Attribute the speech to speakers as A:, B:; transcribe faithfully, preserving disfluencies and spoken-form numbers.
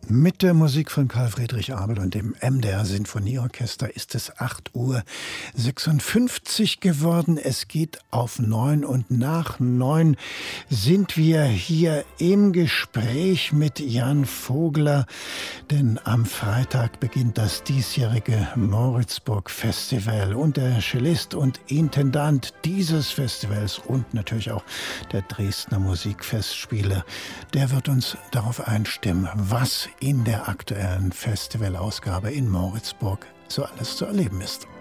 A: Mit der Musik von Karl Friedrich Abel und dem M D R Sinfonieorchester ist es acht Uhr sechsundfünfzig geworden. Es geht auf neun und nach neun sind wir hier im Gespräch mit Jan Vogler, denn am Freitag beginnt das diesjährige Moritzburg Festival und der Cellist und Intendant dieses Festivals und natürlich auch der Dresdner Musikfestspiele, der wird uns darauf einstimmen, was in der aktuellen Festivalausgabe in Moritzburg so alles zu erleben ist.